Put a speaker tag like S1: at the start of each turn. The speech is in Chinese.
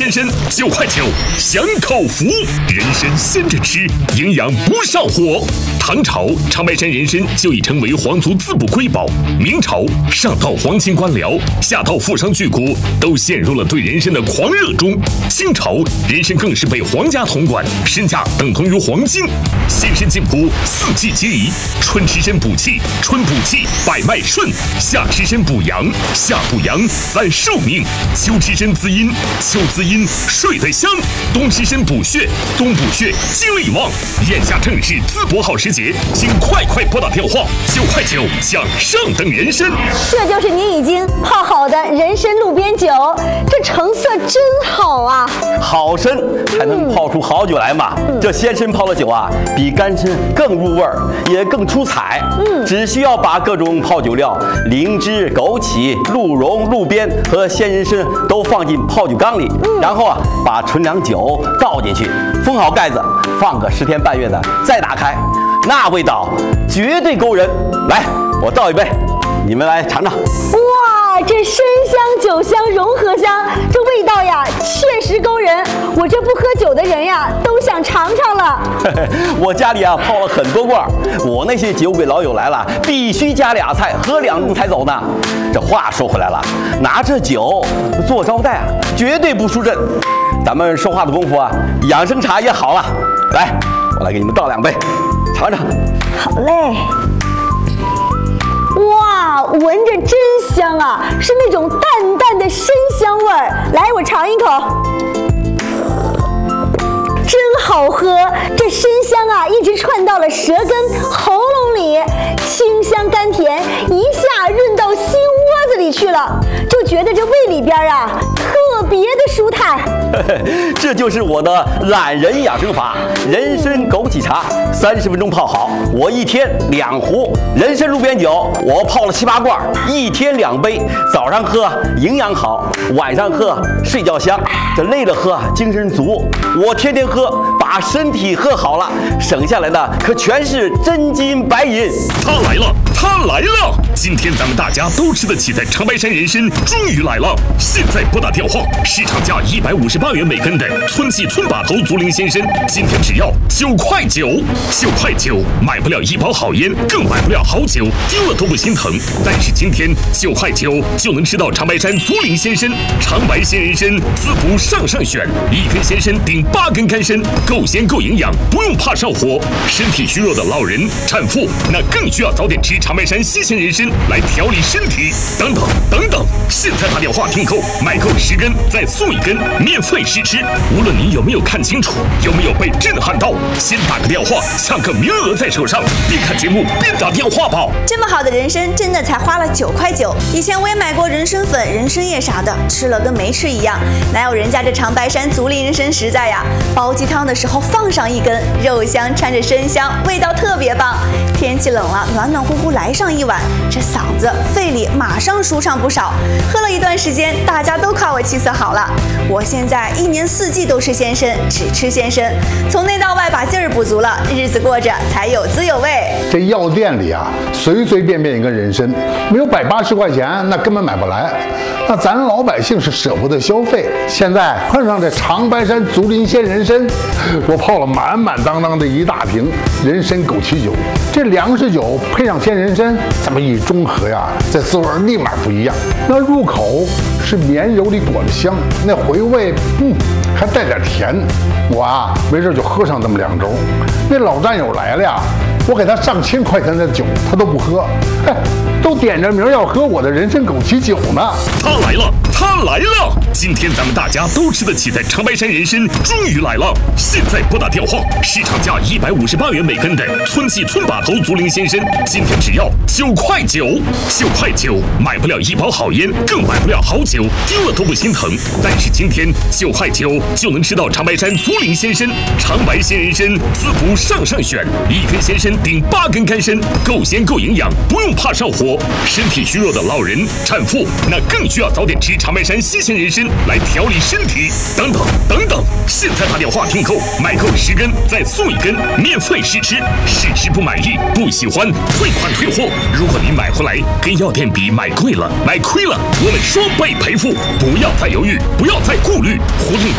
S1: 人参9块9，享口福。人参鲜着吃，营养不上火。唐朝长白山人参就已成为皇族滋补瑰宝。明朝上到皇亲官僚，下到富商巨贾，都陷入了对人参的狂热中。清朝人参更是被皇家统管，身价等同于黄金。鲜参进补，四季皆宜。春吃参补气，春补气百脉顺；夏吃参补阳，夏补阳攒寿命；秋吃参滋阴，秋滋阴睡得香；冬吃参补血，冬补血精力旺。眼下正是淄博好时节，请快拨打电话9块9抢上等人参。
S2: 这就是你已经泡好的人参路边酒，这成色真好啊！
S3: 好参才能泡出好酒来嘛。这鲜参泡的酒啊，比干参更入味儿，也更出彩。只需要把各种泡酒料灵芝、枸杞、鹿茸、鹿鞭和鲜人参都放进泡酒缸里，然后把纯粮酒倒进去，封好盖子，放个10天半月的，再打开，那味道绝对勾人。来，我倒一杯，你们来尝尝。
S2: 哇，这参香、酒香融合香，这味道呀，确实勾人。我这不喝酒的人呀，都想尝尝了。
S3: 我家里泡了很多罐，我那些酒鬼老友来了，必须加俩菜，喝2盅才走呢。这话说回来了，拿着酒做招待绝对不输阵。咱们说话的功夫养生茶也好了。来，我来给你们倒2杯，尝尝。
S2: 好嘞。哇，闻着真香啊，是那种淡淡的参香味儿。来，我尝一口，真好喝。这参香一直串到了舌根、喉咙里，清香甘甜，一下润到心窝子里去了，就觉得这胃里边特别的舒坦。
S3: 这就是我的懒人养生法，人参枸杞茶，30分钟泡好。我1天2壶人参路边酒，我泡了7、8罐，1天2杯。早上喝营养好，晚上喝睡觉香。这累了喝精神足。我天天喝，把身体喝好了，省下来的可全是真金白银。
S1: 他来了，他来了！今天咱们大家都吃得起的长白山人参终于来了。现在拨打电话，市场价158元每根的村记村把头竹林鲜参，今天只要9块9。9块9，买不了一包好烟，更买不了好酒，丢了都不心疼。但是今天9块9就能吃到长白山竹林鲜参，长白鲜人参滋补上选，1根鲜参顶8根干参，够鲜够营养，不用怕上火。身体虚弱的老人、产妇，那更需要早点吃长白山新鲜人参来调理身体。等等，现在打电话订购，买够10根再送1根，免费试吃。无论你有没有看清楚，有没有被震撼到，先打个电话，抢个名额在手上，边看节目边打电话吧。
S4: 这么好的人参，真的才花了9块9。以前我也买过人参粉、人参叶啥的，吃了跟没吃一样，哪有人家这长白山竹林人参实在呀？煲鸡汤的时候放上1根，肉香掺着参香，味道特别棒。天气冷了，暖暖乎乎来上1碗，这嗓子、肺里马上舒畅不少。喝了一段时间，大家都夸我气色好了。我现在1年4季都是鲜参，只吃鲜参，从内到外把劲儿补足了，日子过着才有滋有味。
S5: 这药店里随随便便一根人参，没有180块钱，那根本买不来。那咱老百姓是舍不得消费，现在碰上这长白山竹林鲜人参，我泡了满满当当的1大瓶人参枸杞酒。这粮食酒配上鲜人参，这么一中和这滋味立马不一样。那入口是绵柔里裹着香，那回味还带点甜。我没事就喝上那么2盅。那老战友来了我给他上千块钱的酒，他都不喝，都点着名要喝我的人参枸杞酒呢。
S1: 他来了，他来了！今天咱们大家都吃得起的长白山人参终于来了。现在拨打电话，市场价158元每根的村记村把头竹林鲜参，今天只要9块9。9块9，买不了一包好烟，更买不了好酒，丢了都不心疼。但是今天9块9就能吃到长白山竹林鲜参，长白鲜人参滋补上选，1根鲜参顶8根干参，够鲜够营养，不用怕上火。身体虚弱的老人、产妇，那更需要早点吃长白山新鲜人参来调理身体。等等，现在打电话订购，买够10根再送1根，免费试吃。试吃不满意、不喜欢，退款退货。如果你买回来跟药店比买贵了、买亏了，我们双倍赔付。不要再犹豫，不要再顾虑，活动